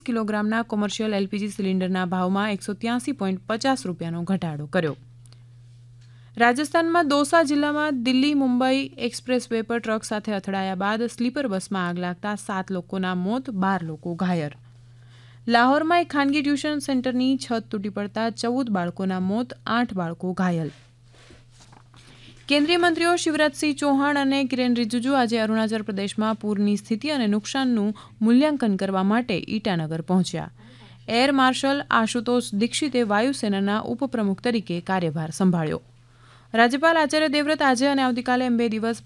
કિલોગ્રામના commercial LPG સિલિન્ડરના ભાવમાં 183.50 રૂપિયાનો ઘટાડો કર્યો. રાજસ્થાનમાં દોસા જિલ્લામાં દિલ્હી મુંબઈ એક્સપ્રેસ વે પર ટ્રક સાથે અથડાયા બાદ સ્લીપર બસમાં આગ લાગતા 7 લોકોના મોત, 12 લોકો ઘાયલ. લાહોરમાં એક ખાનગી ટ્યુશન સેન્ટરની છત તૂટી પડતા 14 બાળકોના મોત, 8 બાળકો ઘાયલ. કેન્દ્રીય મંત્રીઓ શિવરાજસિંહ ચૌહાણ અને કિરેન રિજિજુ આજે અરુણાચલ પ્રદેશમાં પૂરની સ્થિતિ અને નુકસાનનું મૂલ્યાંકન કરવા માટે ઈટાનગર પહોંચ્યા. એર માર્શલ આશુતોષ દીક્ષિતે વાયુસેનાના ઉપપ્રમુખ તરીકે કાર્યભાર સંભાળ્યો. રાજ્યપાલ આચાર્ય દેવવ્રત આજે અને આવતીકાલે એમ 2 દિવસ